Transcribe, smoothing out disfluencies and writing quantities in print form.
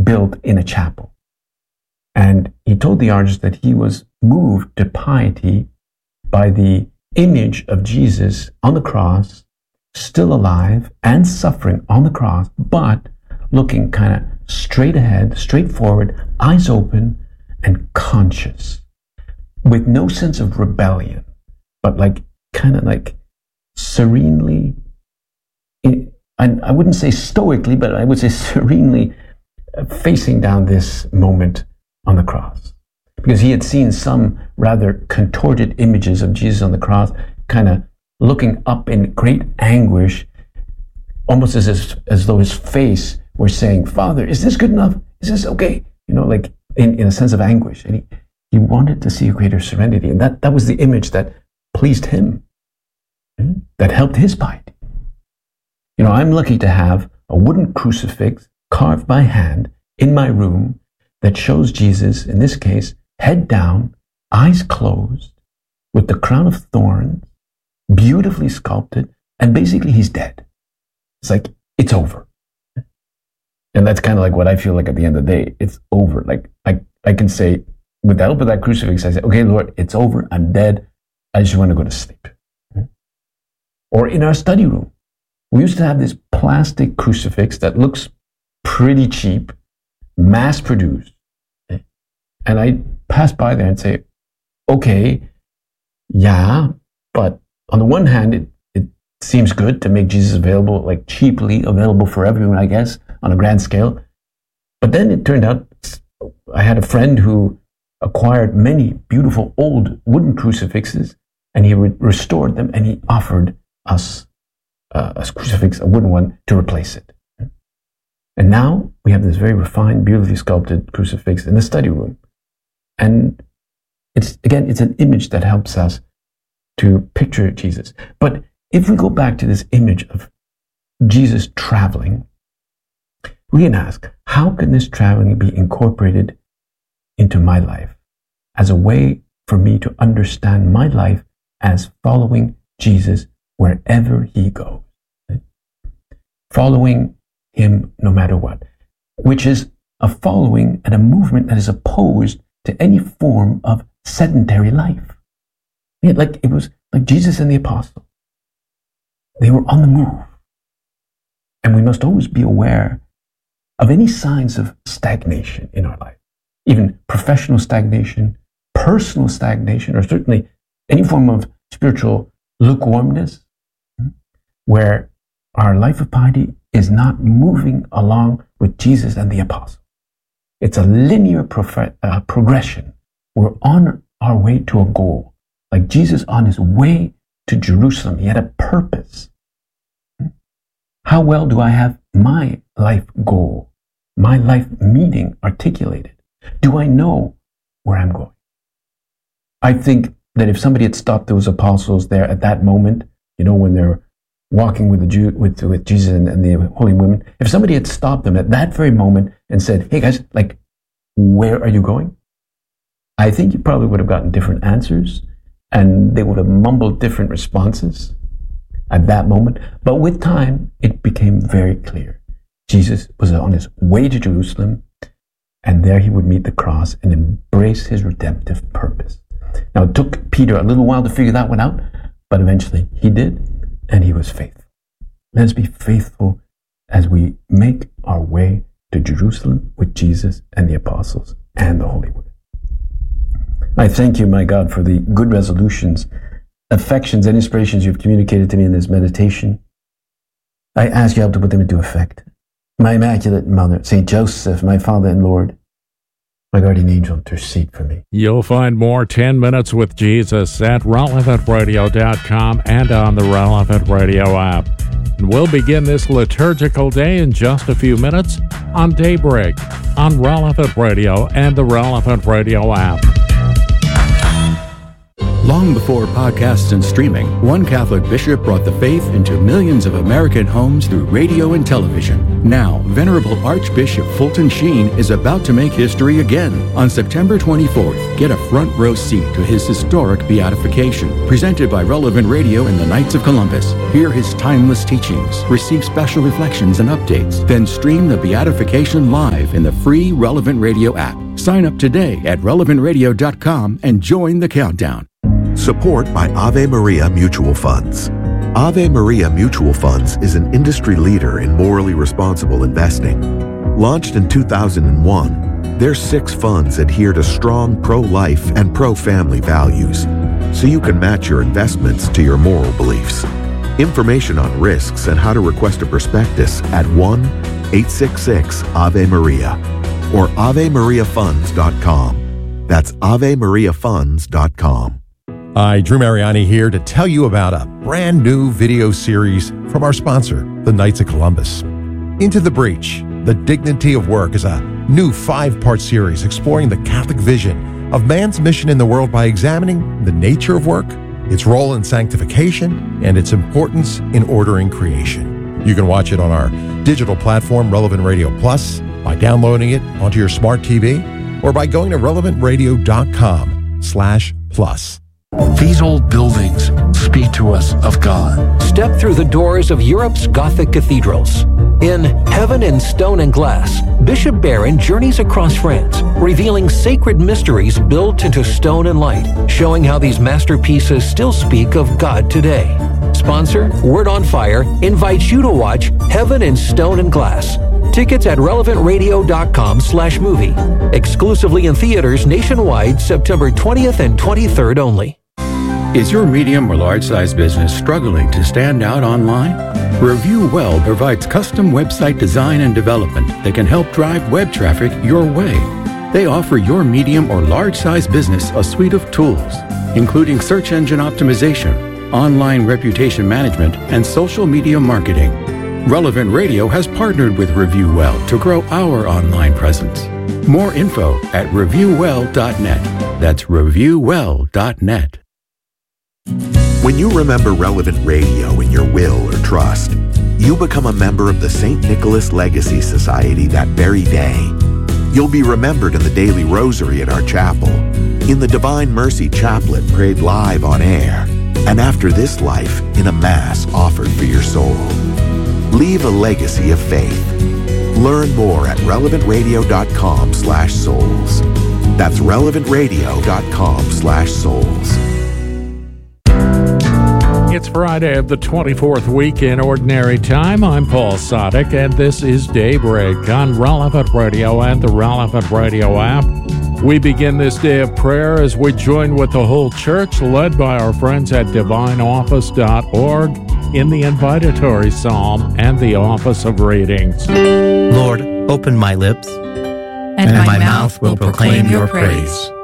built in a chapel. And he told the artist that he was moved to piety by the image of Jesus on the cross, still alive and suffering on the cross, but looking kind of straight ahead, straight forward, eyes open and conscious, with no sense of rebellion, but kind of serenely, I wouldn't say stoically, but I would say serenely facing down this moment on the cross. Because he had seen some rather contorted images of Jesus on the cross, kind of looking up in great anguish, almost as though his face were saying, "Father, is this good enough? Is this okay?" In a sense of anguish. And he wanted to see a greater serenity. And that was the image that pleased him, that helped his piety. I'm lucky to have a wooden crucifix carved by hand in my room that shows Jesus, in this case, head down, eyes closed, with the crown of thorns, beautifully sculpted, and basically he's dead. It's it's over. And that's kind of what I feel at the end of the day. It's over. I can say, with the help of that crucifix, I say, "Okay, Lord, it's over. I'm dead. I just want to go to sleep." Or in our study room, we used to have this plastic crucifix that looks pretty cheap, mass-produced. And I pass by there and say, "Okay, yeah, but on the one hand, it seems good to make Jesus available, cheaply available for everyone, I guess, on a grand scale." But then it turned out I had a friend who acquired many beautiful old wooden crucifixes, and he restored them, and he offered us a crucifix, a wooden one, to replace it. And now we have this very refined, beautifully sculpted crucifix in the study room. And it's an image that helps us to picture Jesus. But if we go back to this image of Jesus traveling, we can ask, how can this traveling be incorporated into my life as a way for me to understand my life as following Jesus wherever he goes? Following him no matter what, which is a following and a movement that is opposed to any form of sedentary life. It was like Jesus and the apostles. They were on the move. And we must always be aware of any signs of stagnation in our life, even professional stagnation, personal stagnation, or certainly any form of spiritual lukewarmness, where our life of piety is not moving along with Jesus and the apostles. It's a linear progression. We're on our way to a goal. Like Jesus on his way to Jerusalem, he had a purpose. How well do I have my life goal, my life meaning articulated? Do I know where I'm going? I think that if somebody had stopped those apostles there at that moment, when they're walking with Jesus and the holy women, if somebody had stopped them at that very moment and said, "Hey guys, where are you going?" I think you probably would have gotten different answers, and they would have mumbled different responses at that moment. But with time, it became very clear. Jesus was on his way to Jerusalem, and there he would meet the cross and embrace his redemptive purpose. Now, it took Peter a little while to figure that one out, but eventually he did, and he was faithful. Let us be faithful as we make our way to Jerusalem with Jesus and the apostles and the Holy Women. I thank you, my God, for the good resolutions, affections, and inspirations you've communicated to me in this meditation. I ask you help to put them into effect. My Immaculate Mother, St. Joseph, my Father and Lord, my guardian angel, intercede for me. You'll find more 10 Minutes with Jesus at relevantradio.com and on the Relevant Radio app. And we'll begin this liturgical day in just a few minutes on Daybreak, on Relevant Radio and the Relevant Radio app. Long before podcasts and streaming, one Catholic bishop brought the faith into millions of American homes through radio and television. Now, Venerable Archbishop Fulton Sheen is about to make history again. On September 24th, get a front row seat to his historic beatification, presented by Relevant Radio and the Knights of Columbus. Hear his timeless teachings, receive special reflections and updates, then stream the beatification live in the free Relevant Radio app. Sign up today at relevantradio.com and join the countdown. Support by Ave Maria Mutual Funds. Ave Maria Mutual Funds is an industry leader in morally responsible investing. Launched in 2001, their 6 funds adhere to strong pro-life and pro-family values, so you can match your investments to your moral beliefs. Information on risks and how to request a prospectus at 1-866-AVE-MARIA or AveMariaFunds.com. That's AveMariaFunds.com. Hi, Drew Mariani here to tell you about a brand new video series from our sponsor, the Knights of Columbus. Into the Breach, The Dignity of Work is a new 5-part series exploring the Catholic vision of man's mission in the world by examining the nature of work, its role in sanctification, and its importance in ordering creation. You can watch it on our digital platform, Relevant Radio Plus, by downloading it onto your smart TV, or by going to relevantradio.com/plus. These old buildings speak to us of God. Step through the doors of Europe's Gothic cathedrals. In Heaven in Stone and Glass, Bishop Barron journeys across France, revealing sacred mysteries built into stone and light, showing how these masterpieces still speak of God today. Sponsor, Word on Fire, invites you to watch Heaven in Stone and Glass. Tickets at relevantradio.com/movie. Exclusively in theaters nationwide, September 20th and 23rd only. Is your medium or large-size business struggling to stand out online? Review Well provides custom website design and development that can help drive web traffic your way. They offer your medium or large-size business a suite of tools, including search engine optimization, online reputation management, and social media marketing. Relevant Radio has partnered with Review Well to grow our online presence. More info at reviewwell.net. That's reviewwell.net. When you remember Relevant Radio in your will or trust, you become a member of the St. Nicholas Legacy Society that very day. You'll be remembered in the daily rosary at our chapel, in the Divine Mercy Chaplet prayed live on air, and after this life in a Mass offered for your soul. Leave a legacy of faith. Learn more at relevantradio.com/souls. That's relevantradio.com/souls. It's Friday of the 24th week in Ordinary Time. I'm Paul Sadek, and this is Daybreak on Relevant Radio and the Relevant Radio app. We begin this day of prayer as we join with the whole church, led by our friends at divineoffice.org, in the invitatory psalm and the office of readings. Lord, open my lips, and my mouth will proclaim your praise.